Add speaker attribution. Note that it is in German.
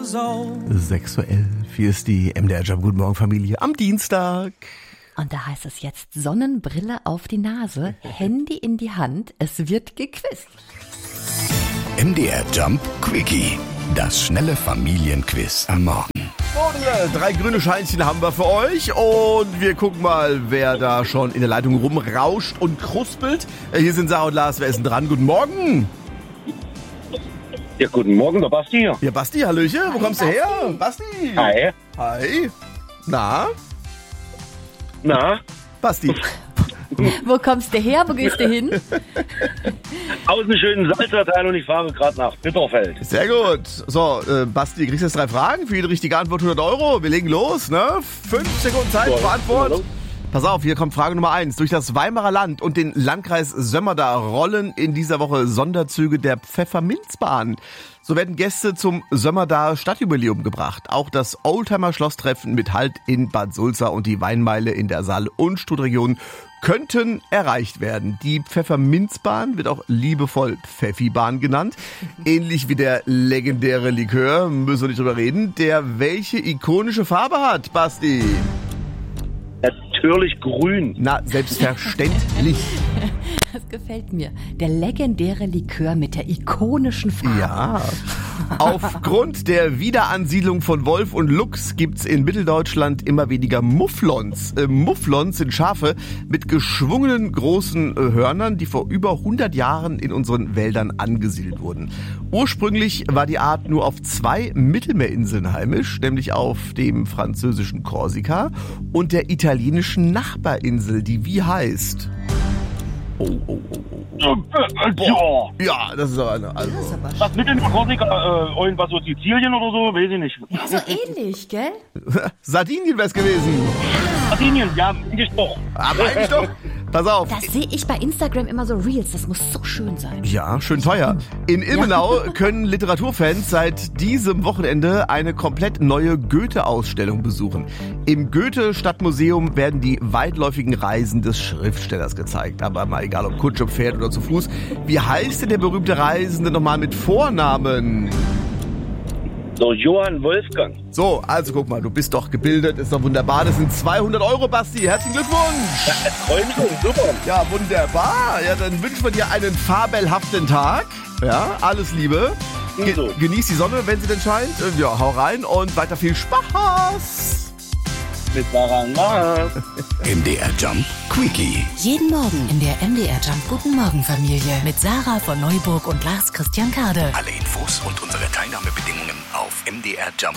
Speaker 1: 6:11 Uhr, hier ist die MDR Jump. Guten Morgen, Familie, am Dienstag.
Speaker 2: Und da heißt es jetzt Sonnenbrille auf die Nase, Handy in die Hand, es wird gequizt.
Speaker 3: MDR Jump Quickie, das schnelle Familienquiz am Morgen.
Speaker 1: Und 3 grüne Scheinchen haben wir für euch und wir gucken mal, wer da schon in der Leitung rumrauscht und kruspelt. Hier sind Sarah und Lars, wer ist denn dran? Guten Morgen.
Speaker 4: Ja, guten Morgen, der Basti hier.
Speaker 1: Ja, Basti, hallöchen, wo kommst du her? Basti.
Speaker 4: Hi.
Speaker 1: Hi. Na? Basti.
Speaker 2: Wo kommst du her, wo gehst du hin?
Speaker 4: Aus einem schönen Salzerteil und ich fahre gerade nach Bitterfeld.
Speaker 1: Sehr gut. So, Basti, du kriegst jetzt 3 Fragen. Für jede richtige Antwort 100 Euro. Wir legen los, ne? 5 Sekunden Zeit für Antwort. Pass auf, hier kommt Frage Nummer 1. Durch das Weimarer Land und den Landkreis Sömmerda rollen in dieser Woche Sonderzüge der Pfefferminzbahn. So werden Gäste zum Sömmerda Stadtjubiläum gebracht. Auch das Oldtimer-Schlosstreffen mit Halt in Bad Sulza und die Weinmeile in der Saale- und Stuttregion könnten erreicht werden. Die Pfefferminzbahn wird auch liebevoll Pfeffibahn genannt. Ähnlich wie der legendäre Likör, müssen wir nicht drüber reden, der welche ikonische Farbe hat, Basti?
Speaker 4: Natürlich grün.
Speaker 1: Na, selbstverständlich.
Speaker 2: Das gefällt mir. Der legendäre Likör mit der ikonischen Farbe.
Speaker 1: Ja. Aufgrund der Wiederansiedlung von Wolf und Luchs gibt's in Mitteldeutschland immer weniger Mufflons. Mufflons sind Schafe mit geschwungenen großen Hörnern, die vor über 100 Jahren in unseren Wäldern angesiedelt wurden. Ursprünglich war die Art nur auf 2 Mittelmeerinseln heimisch, nämlich auf dem französischen Korsika und der italienischen Nachbarinsel, die wie heißt? Oh. Boah. Ja, das ist aber eine. Also.
Speaker 4: Was mit in Korsika? Irgendwas so Sizilien oder so? Weiß ich nicht.
Speaker 2: Ja, so ähnlich, gell?
Speaker 1: Sardinien wär's gewesen.
Speaker 4: Sardinien, ja, meine ich doch.
Speaker 1: Meine ich doch. Pass auf.
Speaker 2: Das sehe ich bei Instagram immer so Reels. Das muss so schön sein.
Speaker 1: Ja, schön teuer. In Ilmenau können Literaturfans seit diesem Wochenende eine komplett neue Goethe-Ausstellung besuchen. Im Goethe-Stadtmuseum werden die weitläufigen Reisen des Schriftstellers gezeigt. Aber mal egal, ob Kutsche, Pferd oder zu Fuß. Wie heißt denn der berühmte Reisende nochmal mit Vornamen?
Speaker 4: So, Johann Wolfgang.
Speaker 1: So, also guck mal, du bist doch gebildet, ist doch wunderbar. Das sind 200 Euro, Basti. Herzlichen Glückwunsch.
Speaker 4: Ja, Träumchen, super.
Speaker 1: Ja, wunderbar. Ja, dann wünschen wir dir einen fabelhaften Tag. Ja, alles Liebe. Genieß die Sonne, wenn sie denn scheint. Ja, hau rein und weiter viel Spaß.
Speaker 4: Mit Sarah und Lars.
Speaker 3: MDR Jump Quickie.
Speaker 5: Jeden Morgen in der MDR Jump Guten Morgen Familie mit Sarah von Neuburg und Lars Christian Kade.
Speaker 3: Alle Infos und unsere Teilnahmebedingungen auf mdrjump.de.